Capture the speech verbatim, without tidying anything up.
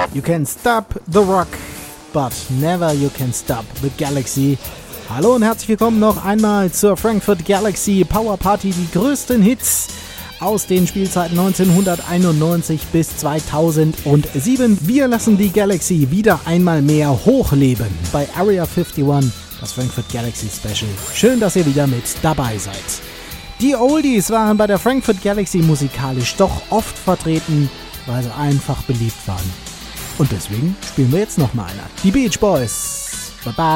You can stop the rock, but never you can stop the galaxy. Hallo und herzlich willkommen noch einmal zur Frankfurt Galaxy Power Party. Die größten Hits aus den Spielzeiten neunzehnhunderteinundneunzig bis zweitausendsieben. Wir lassen die Galaxy wieder einmal mehr hochleben bei Area einundfünfzig, das Frankfurt Galaxy Special. Schön, dass ihr wieder mit dabei seid. Die Oldies waren bei der Frankfurt Galaxy musikalisch doch oft vertreten, weil sie einfach beliebt waren. Und deswegen spielen wir jetzt nochmal einer. Die Beach Boys. Bye bye.